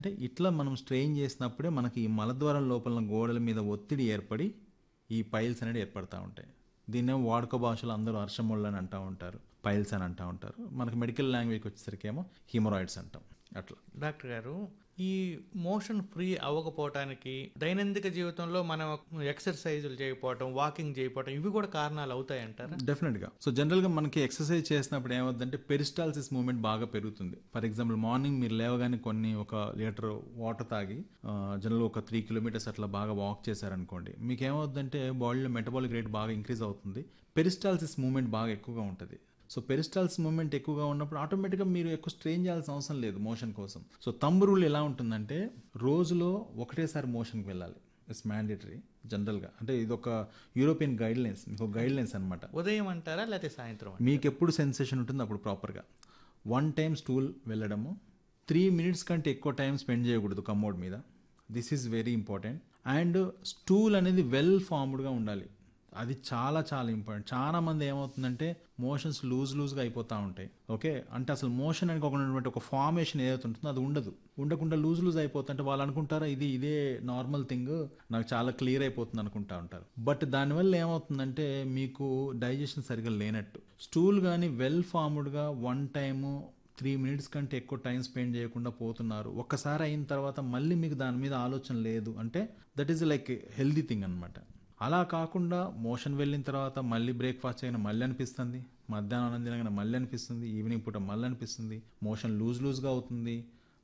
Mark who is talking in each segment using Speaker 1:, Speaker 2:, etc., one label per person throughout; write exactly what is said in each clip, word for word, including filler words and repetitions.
Speaker 1: అంటే ఇట్లా మనం స్ట్రెయిన్ చేసినప్పుడే మనకి ఈ మలద్వారం లోపల గోడల మీద ఒత్తిడి ఏర్పడి ఈ పైల్స్ అనేది ఏర్పడతా ఉంటాయి. దీన్నేమో వాడుక భాషలో అందరూ అర్షముళ్ళు అని అంటూ ఉంటారు, పైల్స్ అని అంటూ ఉంటారు. మనకి మెడికల్ లాంగ్వేజ్కి వచ్చేసరికి ఏమో హీమరాయిడ్స్ అంటాం. అట్లా
Speaker 2: డాక్టర్ గారు, ఈ మోషన్ ఫ్రీ అవ్వకపోవటానికి దైనందిక జీవితంలో మనం ఎక్సర్సైజులు చేయకపోవటం, వాకింగ్ చేయకపోవటం ఇవి కూడా కారణాలు అవుతాయి అంటారా?
Speaker 1: డెఫినెట్గా. సో జనరల్గా మనకి ఎక్సర్సైజ్ చేసినప్పుడు ఏమవుతుందంటే పెరిస్టాల్సిస్ మూవ్మెంట్ బాగా పెరుగుతుంది. ఫర్ ఎగ్జాంపుల్ మార్నింగ్ మీరు లేవగానే కొన్ని ఒక లీటర్ వాటర్ తాగి జనరల్ ఒక త్రీ కిలోమీటర్స్ అట్లా బాగా వాక్ చేశారనుకోండి, మీకు ఏమవుతుందంటే బాడీలో మెటబాలిక్ రేట్ బాగా ఇంక్రీజ్ అవుతుంది, పెరిస్టాల్సిస్ మూవ్మెంట్ బాగా ఎక్కువగా ఉంటుంది. సో పెరిస్టాల్స్ మూమెంట్ ఎక్కువగా ఉన్నప్పుడు ఆటోమేటిక్గా మీరు ఎక్కువ స్ట్రెయిన్ చేయాల్సిన అవసరం లేదు మోషన్ కోసం. సో తంబు రూల్ ఎలా ఉంటుందంటే రోజులో ఒకటేసారి మోషన్కి వెళ్ళాలి. ఇట్స్ మ్యాండేటరీ జనరల్గా. అంటే ఇది ఒక యూరోపియన్ గైడ్ లైన్స్, మీకు గైడ్ లైన్స్ అనమాట.
Speaker 2: ఉదయం అంటారా లేకపోతే సాయంత్రం?
Speaker 1: మీకు ఎప్పుడు సెన్సేషన్ ఉంటుంది అప్పుడు ప్రాపర్గా వన్ టైం స్టూల్ వెళ్ళడము, త్రీ మినిట్స్ కంటే ఎక్కువ టైం స్పెండ్ చేయకూడదు కమోడ్ మీద. This is very important. And stool అనేది వెల్ ఫార్మ్డ్గా ఉండాలి. అది చాలా చాలా ఇంపార్టెంట్. చాలా మంది ఏమవుతుందంటే మోషన్స్ లూజ్ లూజ్గా అయిపోతూ ఉంటాయి. ఓకే, అంటే అసలు మోషన్ అని ఉన్నటువంటి ఒక ఫార్మేషన్ ఏదైతే ఉంటుందో అది ఉండదు. ఉండకుండా లూజ్ లూజ్ అయిపోతుంటే వాళ్ళు అనుకుంటారా ఇది ఇదే నార్మల్ థింగ్, నాకు చాలా క్లియర్ అయిపోతుంది అనుకుంటా ఉంటారు. బట్ దానివల్ల ఏమవుతుందంటే మీకు డైజెషన్ సరిగ్గా లేనట్టు. స్టూల్ కానీ well ఫార్మ్డ్గా one time three minutes కంటే ఎక్కువ టైం స్పెండ్ చేయకుండా పోతున్నారు. ఒక్కసారి అయిన తర్వాత మళ్ళీ మీకు దాని మీద ఆలోచన లేదు అంటే that is like healthy thing అనమాట. అలా కాకుండా మోషన్ వెళ్ళిన తర్వాత మళ్ళీ బ్రేక్ఫాస్ట్ చేయగానే మళ్ళీ అనిపిస్తుంది, మధ్యాహ్నం అన్నం తినగానే మళ్ళీ అనిపిస్తుంది, ఈవినింగ్ పూట మళ్ళీ అనిపిస్తుంది, మోషన్ లూజ్ లూజ్గా అవుతుంది,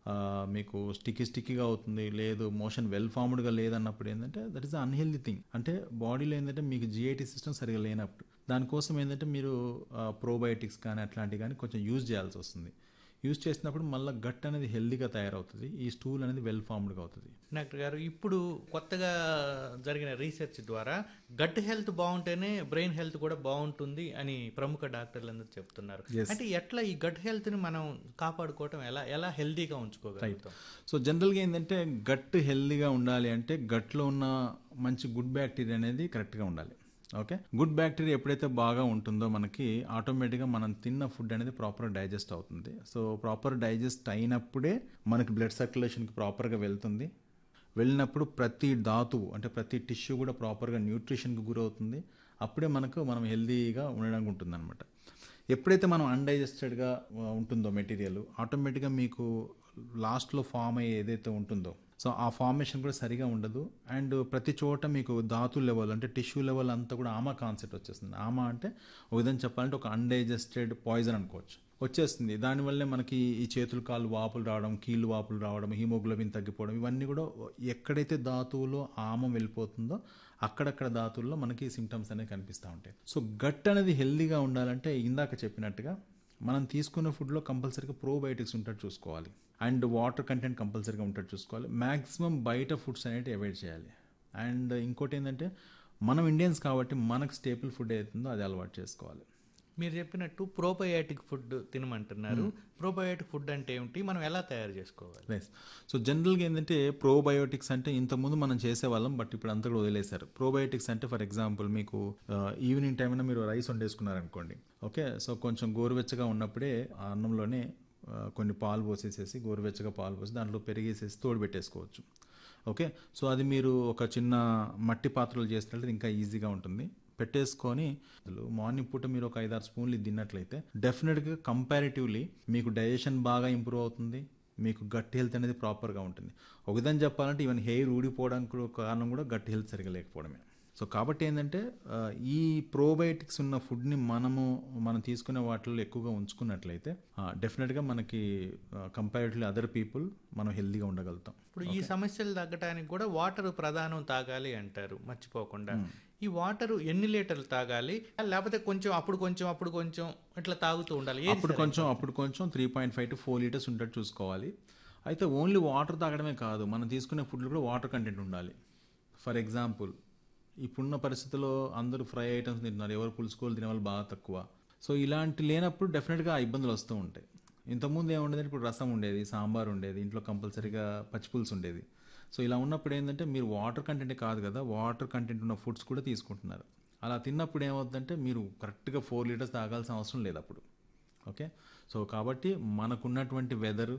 Speaker 1: మీకు స్టిక్కీ స్టిక్కీగా అవుతుంది, లేదు మోషన్ వెల్ ఫార్మ్డ్గా లేదన్నప్పుడు ఏంటంటే దట్ ఈస్ అన్హెల్దీ థింగ్. అంటే బాడీలో ఏంటంటే మీకు జిఐటీ సిస్టమ్ సరిగా లేనప్పుడు దానికోసం ఏంటంటే మీరు ప్రోబయోటిక్స్ కానీ అట్లాంటివి కానీ కొంచెం యూజ్ చేయాల్సి వస్తుంది. యూజ్ చేసినప్పుడు మళ్ళీ గట్ అనేది హెల్దీగా తయారవుతుంది, ఈ స్టూల్ అనేది వెల్ ఫార్మ్డ్గా అవుతుంది.
Speaker 2: డాక్టర్ గారు, ఇప్పుడు కొత్తగా జరిగిన రీసెర్చ్ ద్వారా గట్ హెల్త్ బాగుంటేనే బ్రెయిన్ హెల్త్ కూడా బాగుంటుంది అని ప్రముఖ డాక్టర్లు అందరూ చెప్తున్నారు. అంటే ఎట్లా ఈ గట్ హెల్త్ని మనం కాపాడుకోవటం, ఎలా ఎలా హెల్దీగా ఉంచుకోగలుగుతాం?
Speaker 1: సో జనరల్గా ఏంటంటే గట్ హెల్దీగా ఉండాలి అంటే గట్లో ఉన్న మంచి గుడ్ బ్యాక్టీరియా అనేది కరెక్ట్గా ఉండాలి. ఓకే, గుడ్ బ్యాక్టీరియా ఎప్పుడైతే బాగా ఉంటుందో మనకి ఆటోమేటిక్గా మనం తిన్న ఫుడ్ అనేది ప్రాపర్ డైజెస్ట్ అవుతుంది. సో ప్రాపర్ డైజెస్ట్ అయినప్పుడే మనకి బ్లడ్ సర్క్యులేషన్కి ప్రాపర్గా వెళ్తుంది. వెళ్ళినప్పుడు ప్రతి ధాతువు అంటే ప్రతి టిష్యూ కూడా ప్రాపర్గా న్యూట్రిషన్కి గురవుతుంది. అప్పుడే మనకు మనం హెల్దీగా ఉండడానికి ఉంటుంది అనమాట. ఎప్పుడైతే మనం అన్డైజెస్టెడ్గా ఉంటుందో మెటీరియల్, ఆటోమేటిక్గా మీకు లాస్ట్లో ఫామ్ అయ్యే ఏదైతే ఉంటుందో సో ఆ ఫార్మేషన్ కూడా సరిగా ఉండదు. అండ్ ప్రతి చోట మీకు ధాతు లెవెల్ అంటే టిష్యూ లెవెల్ అంతా కూడా ఆమా కాన్సెప్ట్ వచ్చేస్తుంది. ఆమా అంటే ఒక విధంగా చెప్పాలంటే ఒక అన్డైజెస్టెడ్ పాయిజన్ అనుకోవచ్చు, వచ్చేస్తుంది. దానివల్లే మనకి ఈ చేతులు కాళ్ళు వాపులు రావడం, కీళ్ళు వాపులు రావడం, హిమోగ్లోబిన్ తగ్గిపోవడం, ఇవన్నీ కూడా ఎక్కడైతే ధాతువులో ఆమం వెళ్ళిపోతుందో అక్కడక్కడ ధాతువుల్లో మనకి సిమ్టమ్స్ అనేవి కనిపిస్తూ ఉంటాయి. సో గట్ అనేది హెల్దీగా ఉండాలంటే ఇందాక చెప్పినట్టుగా మనం తీసుకున్న ఫుడ్లో కంపల్సరీగా ప్రోబయోటిక్స్ ఉంటాడు చూసుకోవాలి, అండ్ వాటర్ కంటెంట్ కంపల్సరీగా ఉంటాడు చూసుకోవాలి. మ్యాక్సిమం బయట ఫుడ్స్ అనేవి అవాయిడ్ చేయాలి. అండ్ ఇంకోటి ఏంటంటే మనం ఇండియన్స్ కాబట్టి మనకు స్టేపుల్ ఫుడ్ ఏదైతుందో అది అలవాటు చేసుకోవాలి.
Speaker 2: మీరు చెప్పినట్టు ప్రోబయోటిక్ ఫుడ్ తినమంటున్నారు. ప్రోబయోటిక్ ఫుడ్ అంటే ఏమిటి, మనం ఎలా తయారు చేసుకోవాలి?
Speaker 1: రైట్. సో జనరల్గా ఏంటంటే ప్రోబయోటిక్స్ అంటే ఇంతకుముందు మనం చేసేవాళ్ళం, బట్ ఇప్పుడు అంతా కూడా వదిలేశారు. ప్రోబయోటిక్స్ అంటే ఫర్ ఎగ్జాంపుల్ మీకు ఈవినింగ్ టైం అయినా మీరు రైస్ వండేసుకున్నారనుకోండి, ఓకే, సో కొంచెం గోరువెచ్చగా ఉన్నప్పుడే ఆ అన్నంలోనే కొన్ని పాలు పోసేసేసి గోరువెచ్చగా పాలు పోసి దాంట్లో పెరిగేసేసి తోడు పెట్టేసుకోవచ్చు. ఓకే, సో అది మీరు ఒక చిన్న మట్టి పాత్రలు చేసినట్లయితే ఇంకా ఈజీగా ఉంటుంది. పెట్టేసుకొని మార్నింగ్ పూట మీరు ఒక ఐదారు స్పూన్లు ఇది తిన్నట్లయితే డెఫినెట్గా కంపారిటివ్లీ మీకు డైజెషన్ బాగా ఇంప్రూవ్ అవుతుంది, మీకు గట్ హెల్త్ అనేది ప్రాపర్గా ఉంటుంది. ఒక విధంగా చెప్పాలంటే ఈవెన్ హెయిర్ ఊడిపోవడానికి కారణం కూడా గట్ హెల్త్ సరిగా లేకపోవడమే. సో కాబట్టి ఏంటంటే ఈ ప్రోబయోటిక్స్ ఉన్న ఫుడ్ని మనము మనం తీసుకునే వాటిల్లో ఎక్కువగా ఉంచుకున్నట్లయితే డెఫినెట్గా మనకి కంపారిటివ్లీ అదర్ పీపుల్ మనం హెల్తీగా ఉండగలుగుతాం.
Speaker 2: ఇప్పుడు ఈ సమస్యలు తగ్గడానికి కూడా వాటర్ ప్రధానం తాగాలి అంటారు మర్చిపోకుండా. ఈ వాటర్ ఎన్ని లీటర్లు తాగాలి, లేకపోతే కొంచెం అప్పుడు కొంచెం అప్పుడు కొంచెం ఇట్లా తాగుతూ ఉండాలి?
Speaker 1: అప్పుడు కొంచెం అప్పుడు కొంచెం three point five to four litres ఉండేట్టు చూసుకోవాలి. అయితే ఓన్లీ వాటర్ తాగడమే కాదు, మనం తీసుకునే ఫుడ్లో కూడా వాటర్ కంటెంట్ ఉండాలి. ఫర్ ఎగ్జాంపుల్ ఇప్పుడున్న పరిస్థితుల్లో అందరూ ఫ్రై ఐటమ్స్ తింటున్నారు, ఎవరు పులుసుకోలు తినే వాళ్ళు బాగా తక్కువ. సో ఇలాంటి లేనప్పుడు డెఫినెట్గా ఇబ్బందులు వస్తూ ఉంటాయి. ఇంతకుముందు ఏముండేది, ఇప్పుడు రసం ఉండేది, సాంబార్ ఉండేది, ఇంట్లో కంపల్సరీగా పచ్చిపులుసు ఉండేది. సో ఇలా ఉన్నప్పుడు ఏంటంటే మీరు వాటర్ కంటెంటే కాదు కదా, వాటర్ కంటెంట్ ఉన్న ఫుడ్స్ కూడా తీసుకుంటున్నారు. అలా తిన్నప్పుడు ఏమవుతుందంటే మీరు కరెక్ట్గా ఫోర్ లీటర్స్ తాగాల్సిన అవసరం లేదు అప్పుడు. ఓకే, సో కాబట్టి మనకున్నటువంటి వెదర్,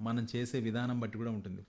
Speaker 1: మనం చేసే విధానం బట్టి కూడా ఉంటుంది.